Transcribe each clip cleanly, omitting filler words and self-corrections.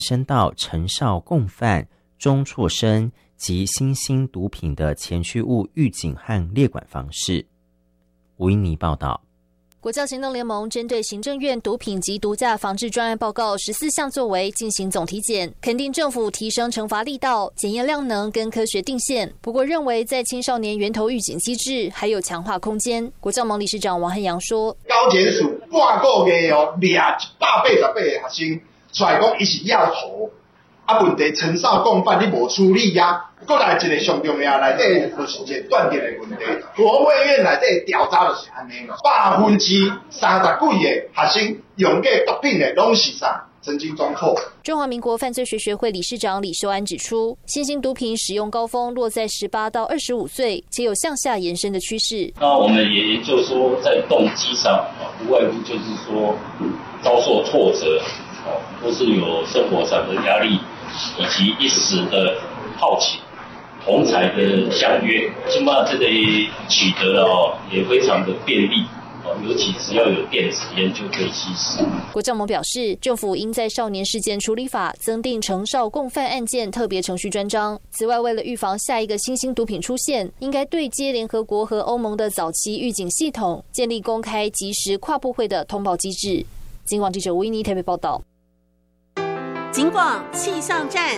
申到陈少共犯、钟错生及新兴毒品的前驱物预警和列管方式。吴英妮报道。 国教行动联盟针对行政院毒品及毒驾防治专案报告14项作为进行总体检，肯定政府提升惩罚力道、检验量能跟科学定线。不过认为在青少年源头预警机制还有强化空间。国教盟理事长王汉阳说： 高检署半个月抓188个学生出来讲，伊是要头。问题陈少共犯你无处理啊，过来一个上重要内底就是一个断电的问题。国卫院内底调查就是安尼咯，30%几个学生用过毒品的拢是啥？曾经中错。 中华民国犯罪学学会理事长李秀安指出，新兴毒品使用高峰落在18到25岁，且有向下延伸的趋势。 那我们也研究说，在动机上，无外乎就是说遭受挫折，或是有生活上的压力。以及一时的好奇，同侪的相约，起码这里取得也非常的便利，尤其只要有电子烟就可以吸食。 国教盟表示，政府应在少年事件处理法增订成少共犯案件特别程序专章。此外，为了预防下一个新兴毒品出现，应该对接联合国和欧盟的早期预警系统，建立公开及时跨部会的通报机制。警广记者吴依妮台北报道。 警广气象站，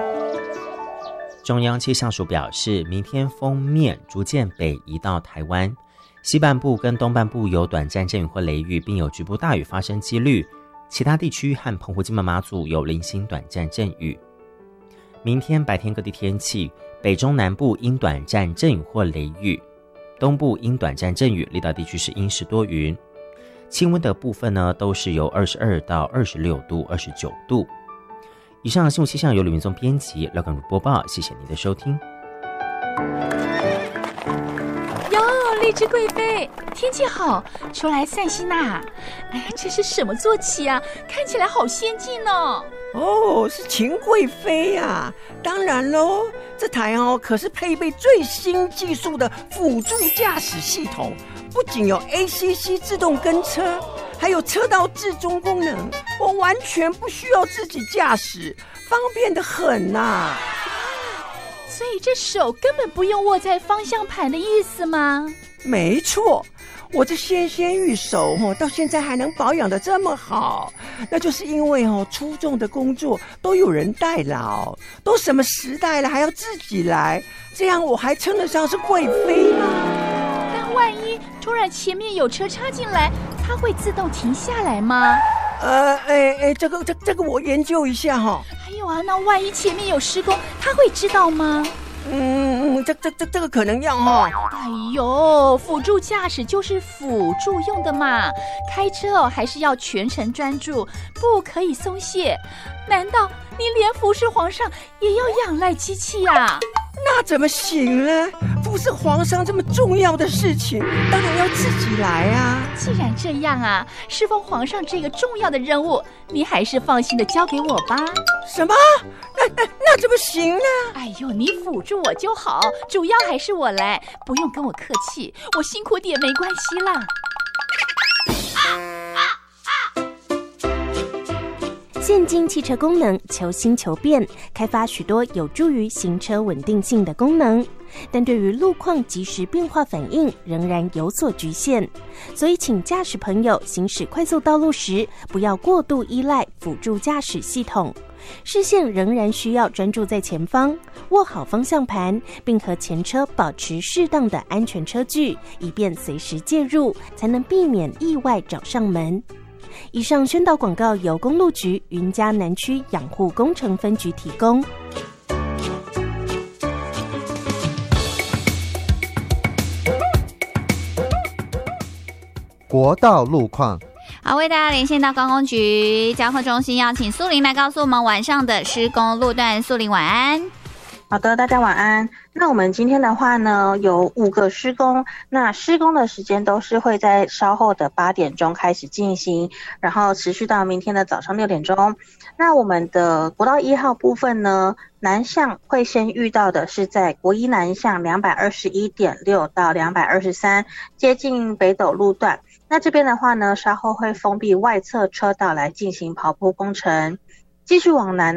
中央气象署表示，明天锋面逐渐北移到台湾西半部跟东半部有短暂阵雨或雷雨，并有局部大雨发生几率，其他地区和澎湖、金门、马祖有零星短暂阵雨。明天白天各地天气，北中南部因短暂阵雨或雷雨，东部因短暂阵雨，离岛地区是阴时多云。气温的部分呢，都是由22到26度、29度。以上新闻气象由吕明宗编辑，廖港如播报，谢谢您的收听。 哟，荔枝贵妃，天气好，出来散心呐！哎呀，这是什么坐骑啊？看起来好先进哦。 哦，是秦贵妃啊！当然喽，这台可是配备最新技术的辅助驾驶系统，不仅有 ACC 自动跟车，还有车道置中功能，我完全不需要自己驾驶，方便得很呐。 所以这手根本不用握在方向盘的意思吗？ 没错，我这纤纤玉手到现在还能保养得这么好，那就是因为出众的工作都有人代劳，都什么时代了还要自己来，这样我还称得上是贵妃吗？ 但万一突然前面有车插进来，它会自动停下来吗？ 这个我研究一下哈。 还有啊，那万一前面有施工，它会知道吗？ 这个可能要哈。 哎呦，辅助驾驶就是辅助用的嘛，开车还是要全程专注，不可以松懈。难道你连服侍皇上也要仰赖机器啊？ 那怎么行呢？服侍皇上这么重要的事情，当然要自己来啊。 既然这样啊，侍奉皇上这个重要的任务，你还是放心的交给我吧。 什么？那怎么行呢？ 哎呦，你辅助我就好，主要还是我来，不用跟我客气，我辛苦点没关系啦。 现今汽车功能求新求变，开发许多有助于行车稳定性的功能，但对于路况及时变化反应仍然有所局限。所以请驾驶朋友行驶快速道路时，不要过度依赖辅助驾驶系统，视线仍然需要专注在前方，握好方向盘，并和前车保持适当的安全车距，以便随时介入，才能避免意外找上门。以上宣导广告由公路局云嘉南区养护工程分局提供。 国道路况， 好，为大家连线到高工局交通中心，邀请苏玲来告诉我们晚上的施工路段。苏玲晚安。 好的，大家晚安。那我们今天的话呢，有5个施工，那施工的时间都是会在稍后的8点钟开始进行，然后持续到明天的早上6点钟。那我们的国道1号部分呢，南向会先遇到的是在国一南向 221.6 到223，接近北斗路段。那这边的话呢，稍后会封闭外侧车道来进行刨铺工程。 继续往南